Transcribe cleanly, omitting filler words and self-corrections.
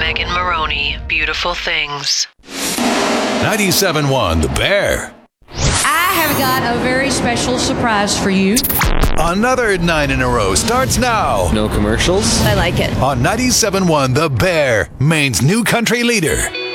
Megan Maroney, Beautiful Things. 97.1 The Bear. I have got a very special surprise for you. Another 9 in a row starts now No commercials? I like it. on 97.1 The Bear, Maine's new country leader.